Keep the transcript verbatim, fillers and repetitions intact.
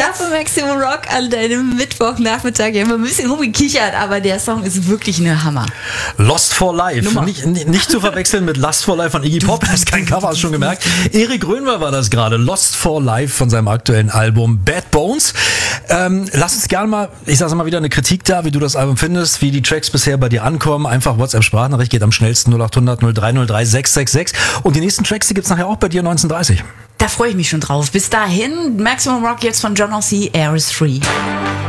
von Maximum Rock an deinem Mittwochnachmittag. Wir haben ein bisschen rumgekichert, aber der Song ist wirklich eine Hammer. Lost for Life. Nicht, nicht, nicht zu verwechseln mit Lust for Life von Iggy Pop. Das ist kein Cover, hast du schon gemerkt. Erik Röhnwer war das gerade. Lost for Life von seinem aktuellen Album Bad Bones. Ähm, lass uns gerne mal, ich sage mal wieder eine Kritik da, wie du das Album findest, wie die Tracks bisher bei dir ankommen. Einfach WhatsApp-Sprachnachricht geht am schnellsten null acht hundert null drei null drei sechs sechs sechs. Und die nächsten Tracks, die gibt's nachher auch bei dir neunzehn dreißig. Da freue ich mich schon drauf. Bis dahin, Maximum Rock jetzt von John O C, Air is Free.